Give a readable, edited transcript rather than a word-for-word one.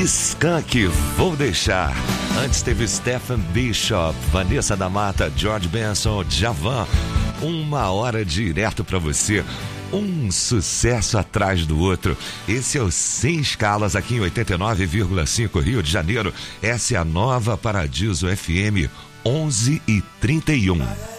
Skank, Vou Deixar. Antes teve Stephen Bishop, Vanessa da Mata, George Benson, Djavan. 1 hora direto pra você. Um sucesso atrás do outro. Esse é o Sem Escalas aqui em 89,5 Rio de Janeiro. Essa é a nova Paradiso FM 11h31.